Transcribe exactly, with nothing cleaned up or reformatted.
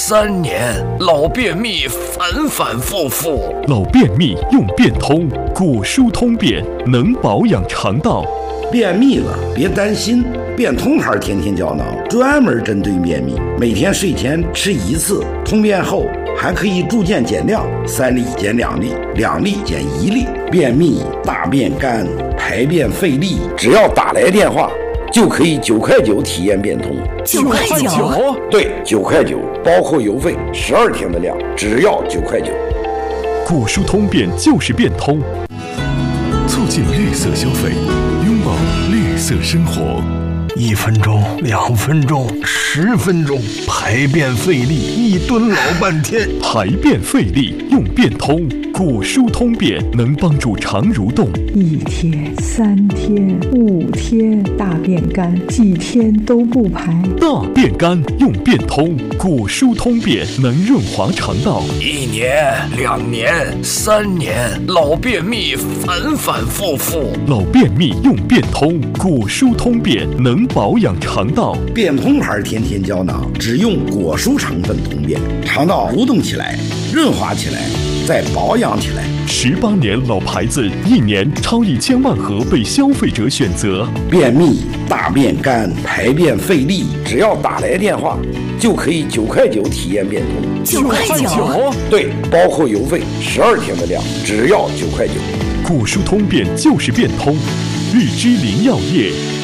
三年，老便秘反反复复。 老便秘用便通，果蔬通便能保养肠道。 便秘了别担心，便通牌天天胶囊专门针对便秘，每天睡前吃一次，通便后还可以逐渐减量，三粒减两粒，两粒减一粒。便秘、大便干、排便费力，只要打来电话就可以九块九体验便通。 九块九？ 对，九块九，包括邮费，十二天的量，只要九块九。 果蔬通便就是便通，促进绿色消费，拥抱绿色生活。 一分钟，两分钟，十分钟，排便费力，一蹲老半天。 排便费力用便通，果蔬通便能帮助肠蠕动。 一天、三天、五天，大便干，几天都不排。 大便干用便通，果蔬通便能润滑肠道。 一年、两年、三年，老便秘反反复复。 老便秘用便通，果蔬通便能保养肠道。 便通牌天天胶囊只用果蔬成分通便，肠道蠕动起来，润滑起来，再保养起来。 十八年老牌子，一年超一千万盒被消费者选择。 便秘、大便干、排便费力，只要打来电话就可以九块九体验便通。 九块九？ 对，包括邮费，十二天的量，只要九块九。 果蔬通便就是便通，绿之林药业。